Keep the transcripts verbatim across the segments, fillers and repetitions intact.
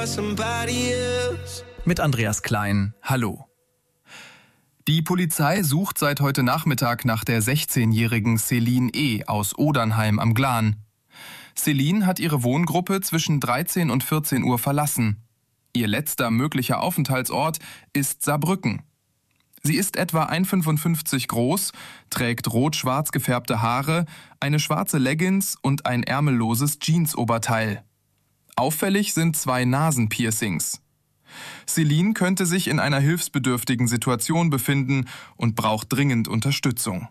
Mit Andreas Klein, hallo. Die Polizei sucht seit heute Nachmittag nach der sechzehnjährigen Celine E. aus Odernheim am Glan. Celine hat ihre Wohngruppe zwischen dreizehn und vierzehn Uhr verlassen. Ihr letzter möglicher Aufenthaltsort ist Saarbrücken. Sie ist etwa eins Komma fünfundfünfzig groß, trägt rot-schwarz gefärbte Haare, eine schwarze Leggings und ein ärmelloses Jeansoberteil. Auffällig sind zwei Nasenpiercings. Celine könnte sich in einer hilfsbedürftigen Situation befinden und braucht dringend Unterstützung.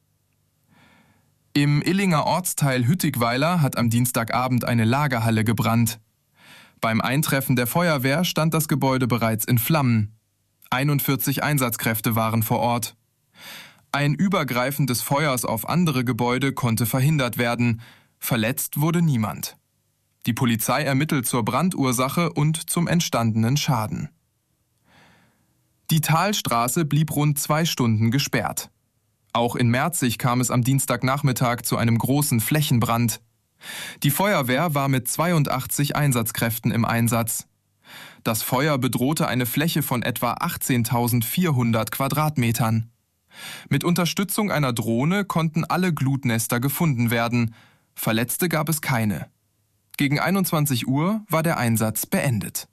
Im Illinger Ortsteil Hüttigweiler hat am Dienstagabend eine Lagerhalle gebrannt. Beim Eintreffen der Feuerwehr stand das Gebäude bereits in Flammen. einundvierzig Einsatzkräfte waren vor Ort. Ein Übergreifen des Feuers auf andere Gebäude konnte verhindert werden. Verletzt wurde niemand. Die Polizei ermittelt zur Brandursache und zum entstandenen Schaden. Die Talstraße blieb rund zwei Stunden gesperrt. Auch in Merzig kam es am Dienstagnachmittag zu einem großen Flächenbrand. Die Feuerwehr war mit zweiundachtzig Einsatzkräften im Einsatz. Das Feuer bedrohte eine Fläche von etwa achtzehntausendvierhundert Quadratmetern. Mit Unterstützung einer Drohne konnten alle Glutnester gefunden werden. Verletzte gab es keine. Gegen einundzwanzig Uhr war der Einsatz beendet.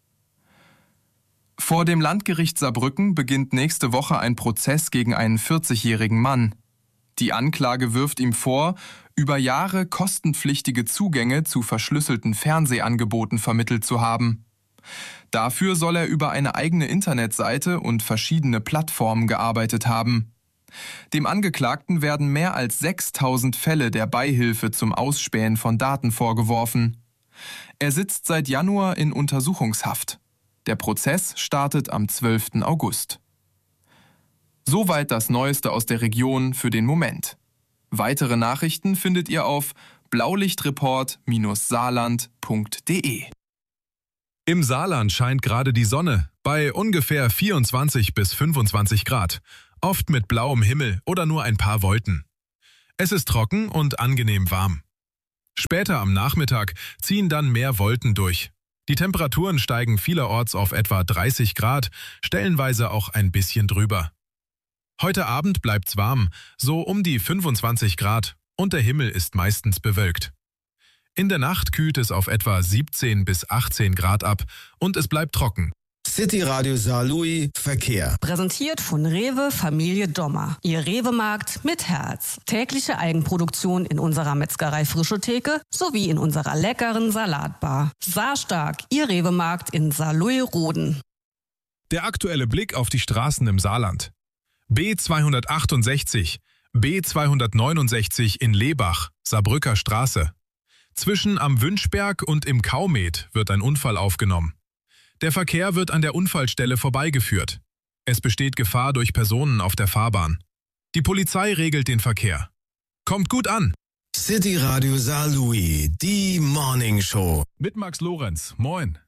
Vor dem Landgericht Saarbrücken beginnt nächste Woche ein Prozess gegen einen vierzigjährigen Mann. Die Anklage wirft ihm vor, über Jahre kostenpflichtige Zugänge zu verschlüsselten Fernsehangeboten vermittelt zu haben. Dafür soll er über eine eigene Internetseite und verschiedene Plattformen gearbeitet haben. Dem Angeklagten werden mehr als sechstausend Fälle der Beihilfe zum Ausspähen von Daten vorgeworfen. Er sitzt seit Januar in Untersuchungshaft. Der Prozess startet am zwölften August. Soweit das Neueste aus der Region für den Moment. Weitere Nachrichten findet ihr auf blaulichtreport Bindestrich saarland Punkt de. Im Saarland scheint gerade die Sonne bei ungefähr vierundzwanzig bis fünfundzwanzig Grad, oft mit blauem Himmel oder nur ein paar Wolken. Es ist trocken und angenehm warm. Später am Nachmittag ziehen dann mehr Wolken durch. Die Temperaturen steigen vielerorts auf etwa dreißig Grad, stellenweise auch ein bisschen drüber. Heute Abend bleibt's warm, so um die fünfundzwanzig Grad, und der Himmel ist meistens bewölkt. In der Nacht kühlt es auf etwa siebzehn bis achtzehn Grad ab und es bleibt trocken. City Radio Saarlouis Verkehr. Präsentiert von Rewe Familie Dommer. Ihr Rewe-Markt mit Herz. Tägliche Eigenproduktion in unserer Metzgerei Frische Theke sowie in unserer leckeren Salatbar. Saarstark, Ihr Rewe-Markt in Saarlouis-Roden. Der aktuelle Blick auf die Straßen im Saarland. B zweihundertachtundsechzig, B zweihundertneunundsechzig in Lebach, Saarbrücker Straße. Zwischen am Wünschberg und im Kaumet wird ein Unfall aufgenommen. Der Verkehr wird an der Unfallstelle vorbeigeführt. Es besteht Gefahr durch Personen auf der Fahrbahn. Die Polizei regelt den Verkehr. Kommt gut an! City Radio Saarlouis, die Morning Show. Mit Max Lorenz. Moin.